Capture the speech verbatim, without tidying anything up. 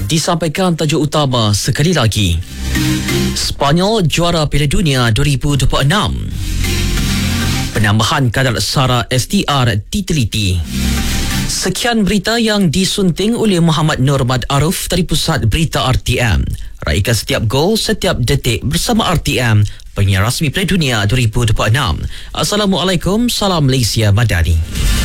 Disampaikan tajuk utama sekali lagi. Spanyol juara Piala Dunia dua ribu dua puluh enam. Penambahan kadar sara S D R diteliti. Sekian berita yang disunting oleh Muhammad Nurmad Arif dari Pusat Berita R T M. Raikan setiap gol, setiap detik bersama R T M, penyiar rasmi Piala Dunia dua ribu dua puluh enam. Assalamualaikum, salam Malaysia Madani.